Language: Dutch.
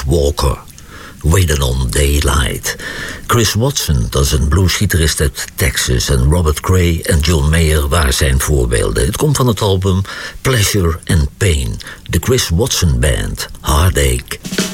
Walker. Waiting on Daylight. Chris Watson, dat is een bluesgitarist uit Texas. En Robert Gray en John Mayer waren zijn voorbeelden. Het komt van het album Pleasure and Pain. De Chris Watson Band, Heartache.